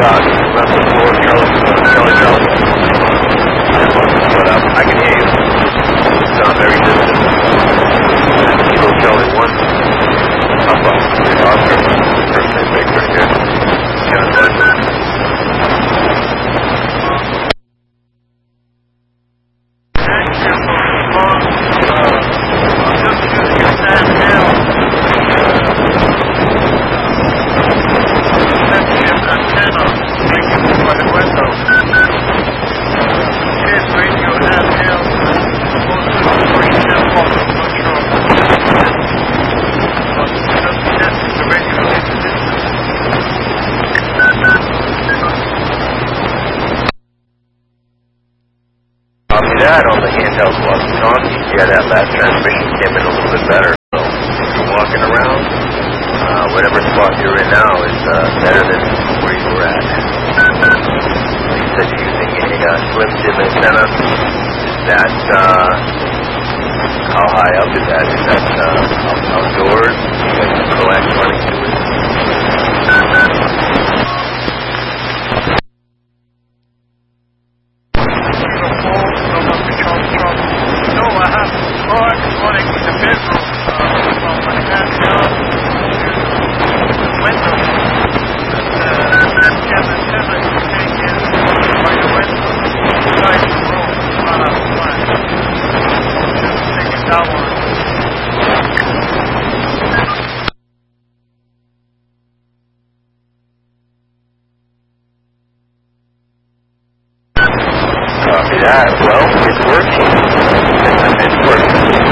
I can hear you. You sound very distant. Kilo Charlie 1. Alpha. Oscar. First name Baker here. John Denver. That on the handheld walkie-talkie, yeah, that last transmission came in a little bit better. So if you're walking around, whatever spot you're in now is better than where you were at. You said you're using a Slim Jim antenna. Is that, how high up is that? Is that outdoors? You got some coax running to it? Copy that. Well, it's working. It's working.